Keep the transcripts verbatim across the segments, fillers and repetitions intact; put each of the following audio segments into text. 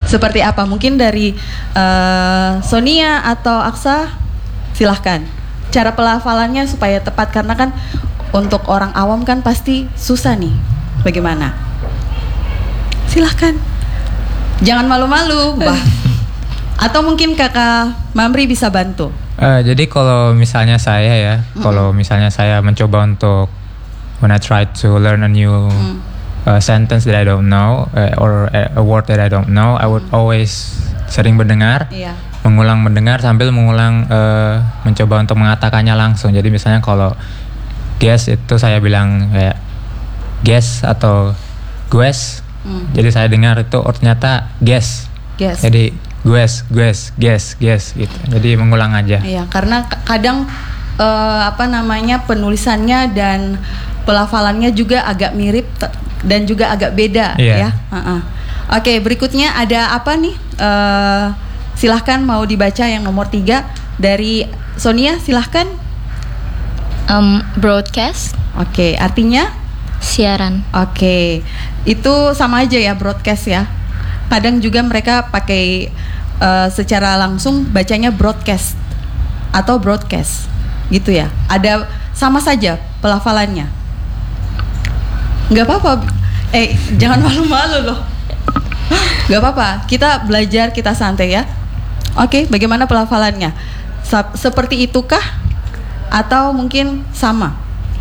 Seperti apa? Mungkin dari uh, Sonia atau Aksa, silahkan. Cara pelafalannya supaya tepat, karena kan untuk orang awam kan pasti susah nih. Bagaimana? Silahkan. Jangan malu-malu, bah. Atau mungkin kakak Mamri bisa bantu. Uh, jadi kalau misalnya saya ya, mm-hmm. kalau misalnya saya mencoba untuk when I try to learn a new mm. uh, sentence that I don't know uh, or a, a word that I don't know, I would mm. always sering mendengar, yeah. mengulang mendengar sambil mengulang uh, mencoba untuk mengatakannya langsung. Jadi misalnya kalau guess itu saya bilang kayak guess atau guess. Mm. Jadi saya dengar itu oh ternyata guess. Guess. Jadi guess, guess, guess, guess gitu. Jadi mengulang aja. Iya, karena kadang uh, apa namanya penulisannya dan pelafalannya juga agak mirip t- dan juga agak beda, yeah. ya. Uh-uh. Oke, berikutnya ada apa nih? Uh, silahkan mau dibaca yang nomor tiga dari Sonia, silahkan. Um, broadcast. Oke, artinya? Siaran. Oke, itu sama aja ya broadcast ya. Kadang juga mereka pakai uh, secara langsung bacanya broadcast atau broadcast gitu ya. Ada sama saja pelafalannya. Nggak apa-apa. Eh jangan malu-malu loh. Nggak apa-apa. Kita belajar, kita santai ya. Oke, bagaimana pelafalannya? Sa- seperti itukah? Atau mungkin sama?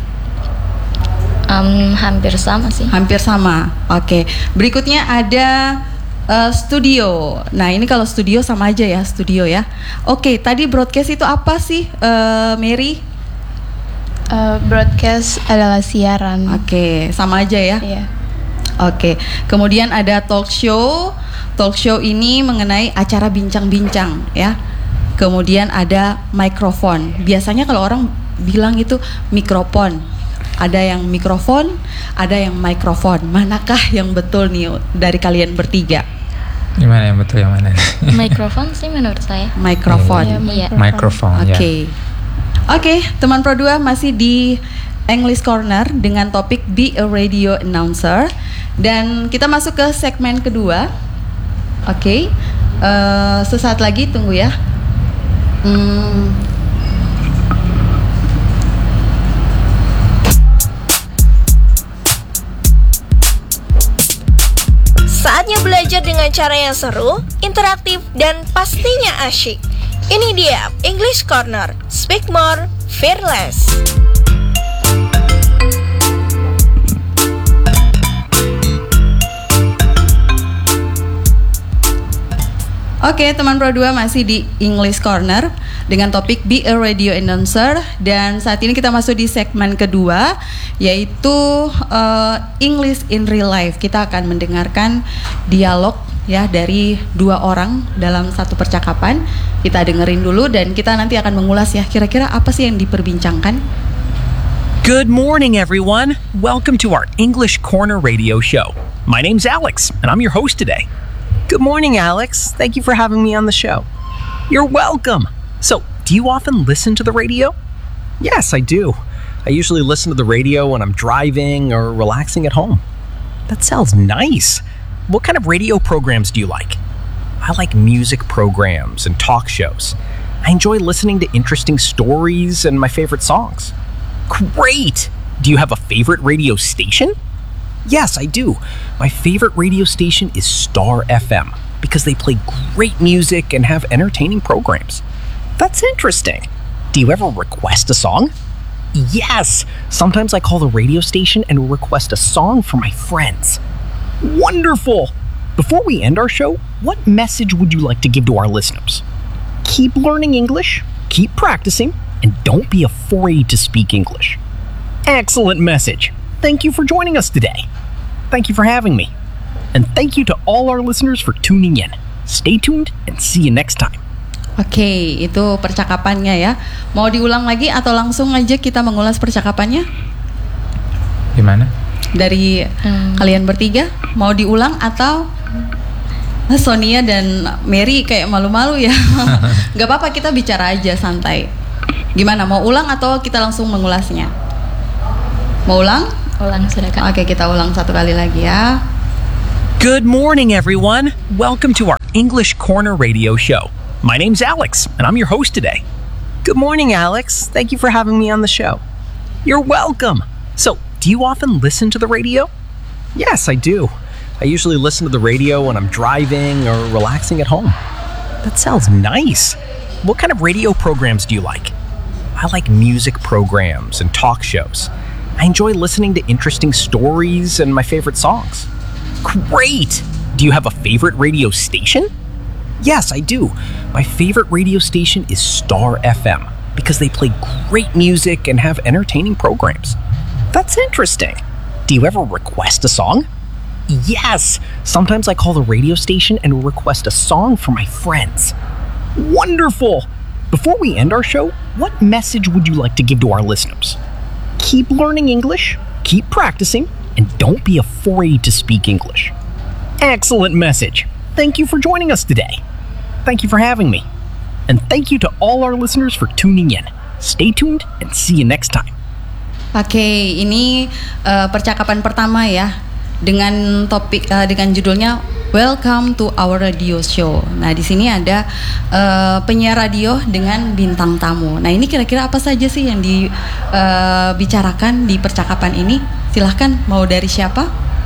Um, hampir sama sih. Hampir sama. Oke. Berikutnya ada Uh, studio. Nah ini kalau studio sama aja ya, studio ya. Oke, tadi broadcast itu apa sih, uh, Mary? Uh, broadcast adalah siaran. Oke, sama aja ya. Iya. Oke, kemudian ada talk show. Talk show ini mengenai acara bincang-bincang ya. Kemudian ada mikrofon. Biasanya kalau orang bilang itu mikrofon. Ada yang mikrofon, ada yang mikrofon. Manakah yang betul nih dari kalian bertiga? Gimana yang betul, yang mana? Mikrofon sih menurut saya. Mikrofon. Iya, mikrofon. Oke. Okay. Oke, okay, teman Pro dua masih di English Corner dengan topik Be a Radio Announcer, dan kita masuk ke segmen kedua. Oke. Okay. Uh, sesaat lagi, tunggu ya. Hmm. Saatnya belajar dengan cara yang seru, interaktif, dan pastinya asyik. Ini dia English Corner. Speak more, fear less. Oke, teman Pro dua masih di English Corner dengan topik Be a Radio Announcer, dan saat ini kita masuk di segmen kedua, yaitu uh, English in Real Life. Kita akan mendengarkan dialog ya dari dua orang dalam satu percakapan. Kita dengerin dulu dan kita nanti akan mengulas ya kira-kira apa sih yang diperbincangkan. Good morning, everyone. Welcome to our English Corner radio show. My name's Alex, and I'm your host today. Good morning, Alex. Thank you for having me on the show. You're welcome. So, do you often listen to the radio? Yes, I do. I usually listen to the radio when I'm driving or relaxing at home. That sounds nice. What kind of radio programs do you like? I like music programs and talk shows. I enjoy listening to interesting stories and my favorite songs. Great! Do you have a favorite radio station? Yes, I do. My favorite radio station is Star F M because they play great music and have entertaining programs. That's interesting. Do you ever request a song? Yes! Sometimes I call the radio station and request a song for my friends. Wonderful! Before we end our show, what message would you like to give to our listeners? Keep learning English, keep practicing, and don't be afraid to speak English. Excellent message. Thank you for joining us today. Thank you for having me. And thank you to all our listeners for tuning in. Stay tuned and see you next time. Oke, okay, itu percakapannya ya. Mau diulang lagi atau langsung aja kita mengulas percakapannya? Gimana? Dari hmm. kalian bertiga, mau diulang atau Sonia dan Mary kayak malu-malu ya? Gak apa-apa, kita bicara aja santai. Gimana, mau ulang atau kita langsung mengulasnya? Mau ulang? Ulang, silakan. Oke, kita ulang satu kali lagi ya. Good morning, everyone. Welcome to our English Corner Radio Show. My name's Alex, and I'm your host today. Good morning, Alex. Thank you for having me on the show. You're welcome. So, do you often listen to the radio? Yes, I do. I usually listen to the radio when I'm driving or relaxing at home. That sounds nice. What kind of radio programs do you like? I like music programs and talk shows. I enjoy listening to interesting stories and my favorite songs. Great! Do you have a favorite radio station? Yes, I do. My favorite radio station is Star F M because they play great music and have entertaining programs. That's interesting. Do you ever request a song? Yes! Sometimes I call the radio station and request a song for my friends. Wonderful! Before we end our show, what message would you like to give to our listeners? Keep learning English, keep practicing, and don't be afraid to speak English. Excellent message. Thank you for joining us today. Thank you for having me. And thank you to all our listeners for tuning in. Stay tuned and see you next time. Oke, okay, ini uh, percakapan pertama ya dengan topik uh, dengan judulnya Welcome to our radio show. Nah, di sini ada uh, penyiar radio dengan bintang tamu. Nah, ini kira-kira apa saja sih yang dibicarakan uh, di percakapan ini? Silahkan, mau dari siapa?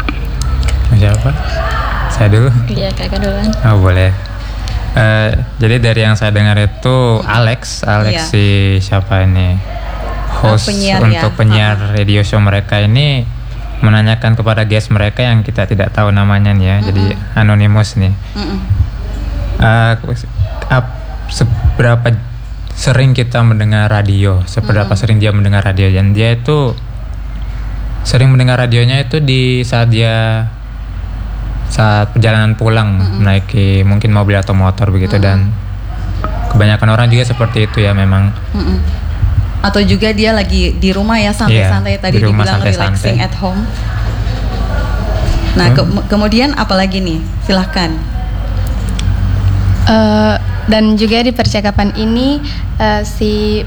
Siapa? Saya dulu. Iya, kakak duluan. Oh, boleh. Uh, jadi dari yang saya dengar itu Alex, Alex iya. si siapa ini? Host oh, penyiar, untuk ya. penyiar uh-huh. radio show mereka ini menanyakan kepada guest mereka yang kita tidak tahu namanya nih ya, mm-hmm. jadi anonimus nih. Mm-hmm. Uh, ap- seberapa sering kita mendengar radio, seberapa mm-hmm. sering dia mendengar radio, dan dia itu sering mendengar radionya itu di saat dia saat perjalanan pulang mm-hmm. menaiki mungkin mobil atau motor begitu, mm-hmm. dan kebanyakan orang juga seperti itu ya memang. Mm-hmm. Atau juga dia lagi di rumah ya santai-santai, yeah, tadi di dibilang santai-santai. Relaxing at home. Nah hmm? ke- kemudian apa lagi nih? Silahkan. Uh, dan juga di percakapan ini uh, si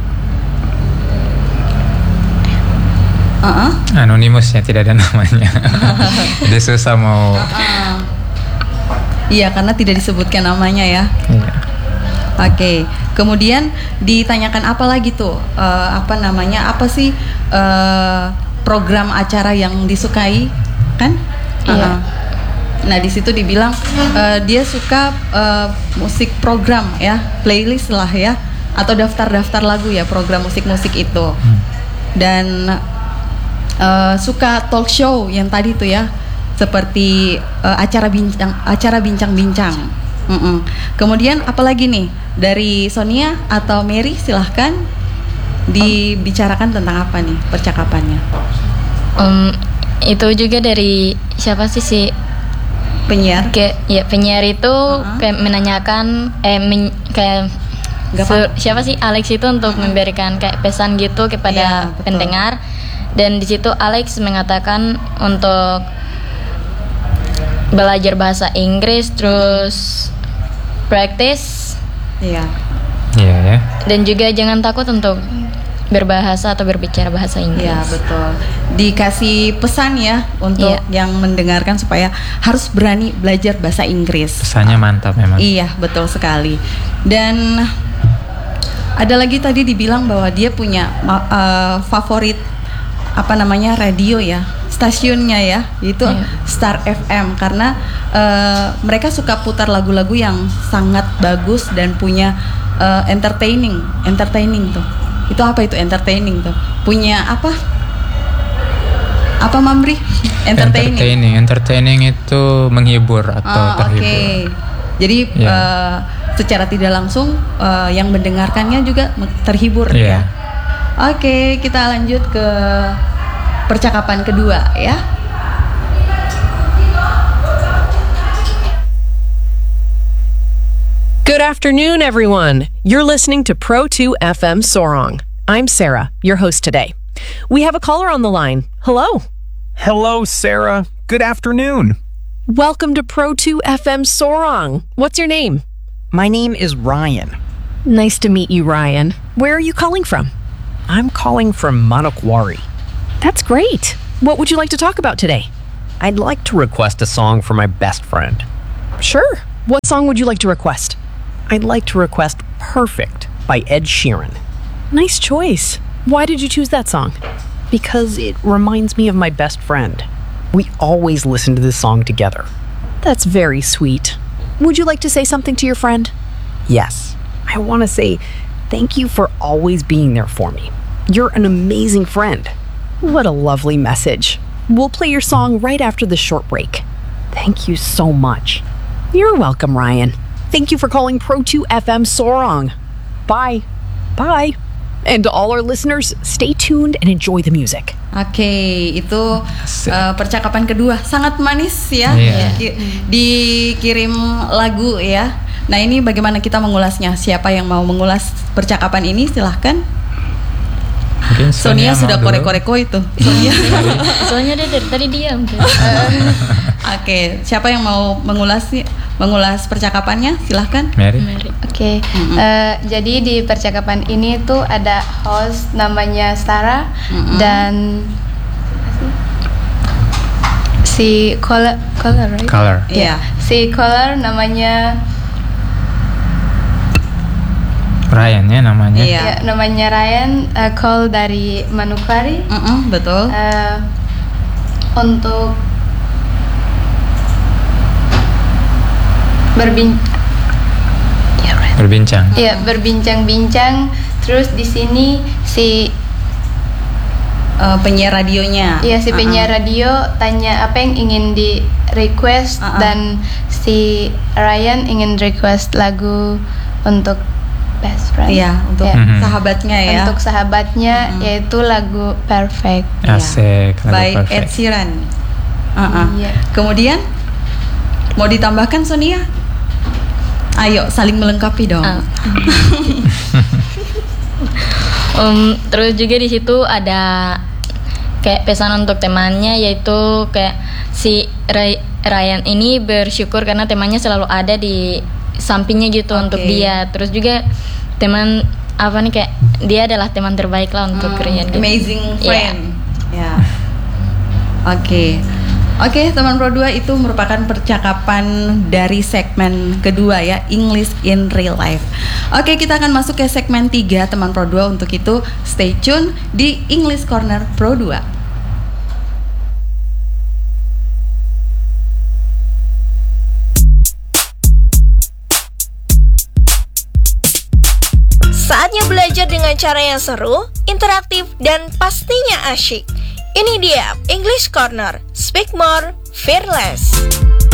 uh-uh. anonimus ya, tidak ada namanya. Jadi susah mau. Uh-uh. Iya, karena tidak disebutkan namanya ya. Yeah. Oke, okay. Kemudian ditanyakan apa lagi tuh? Uh, apa namanya? Apa sih uh, program acara yang disukai, kan? Iya. Uh-huh. Nah, di situ dibilang uh, dia suka uh, musik program ya, playlist lah ya, atau daftar-daftar lagu ya, program musik-musik itu. Dan uh, suka talk show yang tadi tuh ya, seperti uh, acara bincang, acara bincang-bincang. Mm-mm. Kemudian apalagi nih dari Sonia atau Mary, silahkan dibicarakan tentang apa nih percakapannya? Um, itu juga dari siapa sih si penyiar? Kayak ya penyiar itu uh-huh. kayak menanyakan eh men, kayak su- siapa sih Alex itu untuk uh-huh. memberikan kayak pesan gitu kepada ya, pendengar, dan di situ Alex mengatakan untuk belajar bahasa Inggris terus practice. Iya. Iya ya. Dan juga jangan takut untuk berbahasa atau berbicara bahasa Inggris. Iya, betul. Dikasih pesan ya untuk iya. yang mendengarkan supaya harus berani belajar bahasa Inggris. Pesannya mantap memang. Iya, betul sekali. Dan ada lagi tadi dibilang bahwa dia punya uh, favorit apa namanya radio ya, stasiunnya ya, itu yeah. Star F M, karena uh, mereka suka putar lagu-lagu yang sangat bagus dan punya uh, entertaining, entertaining tuh. Itu apa itu entertaining tuh? Punya apa? Apa Mamri? Entertaining. Entertaining, entertaining itu menghibur atau oh, terhibur. Oke. Okay. Jadi yeah. uh, secara tidak langsung uh, yang mendengarkannya juga terhibur yeah. ya. Oke, okay, kita lanjut ke percakapan kedua ya. Good afternoon, everyone. You're listening to Pro two F M Sorong. I'm Sarah, your host today. We have a caller on the line. Hello. Hello, Sarah. Good afternoon. Welcome to Pro two F M Sorong. What's your name? My name is Ryan. Nice to meet you, Ryan. Where are you calling from? I'm calling from Manokwari. That's great. What would you like to talk about today? I'd like to request a song for my best friend. Sure. What song would you like to request? I'd like to request Perfect by Ed Sheeran Nice choice. Why did you choose that song? because it reminds me of my best friend. We always listen to this song together. That's very sweet. Would you like to say something to your friend? Yes, I want to say thank you for always being there for me. You're an amazing friend. What a lovely message. We'll play your song right after this short break. Thank you so much. You're welcome, Ryan. Thank you for calling Pro two F M Sorong. Bye. Bye. And to all our listeners, stay tuned and enjoy the music. Oke, itu uh, percakapan kedua sangat manis ya. Iya. Ki- Dikirim lagu ya. Nah ini bagaimana kita mengulasnya? Siapa yang mau mengulas percakapan ini? Silahkan. Mungkin Sonia mau sudah dulu. korek-koreko itu. Sonia. Soalnya dia dari tadi diam. Oke, siapa yang mau mengulas mengulas percakapannya? Silahkan. Mary. Oke, eh, jadi di percakapan ini tuh ada host namanya Sarah dan si caller, caller, right? Color. Iya. Si caller namanya Ryan ya namanya. Iya. ya, namanya Ryan, eh, call dari Manokwari Mm-mm, betul. eh, untuk berbin Berbincang. ya berbincang-bincang. Terus di sini si Uh, penyiar radionya. ya si penyiar Uh-uh. radio tanya apa yang ingin di request Uh-uh. dan si Ryan ingin request lagu untuk best friend. Iya, untuk Ya. Mhm. sahabatnya ya. Untuk sahabatnya yaitu lagu Perfect. Asik. lagu By Ed perfect. Sheeran. Uh-uh. Iya. Kemudian mau ditambahkan Sonia? Ayo saling melengkapi dong. Ah. Um, terus juga di situ ada kayak pesan untuk temannya, yaitu kayak si Ray- Ryan ini bersyukur karena temannya selalu ada di sampingnya gitu Oke. untuk dia. Terus juga teman apa nih kayak dia adalah teman terbaik lah untuk Ryan. gitu. Amazing Iya. friend. Ya. Oke. Oke, teman Pro dua itu merupakan percakapan dari segmen kedua ya, English in Real Life. Oke, kita akan masuk ke segmen tiga teman Pro dua. Untuk itu stay tune di English Corner Pro dua. Saatnya belajar dengan cara yang seru, interaktif, dan pastinya asyik. Ini dia English Corner, Speak More, Fearless.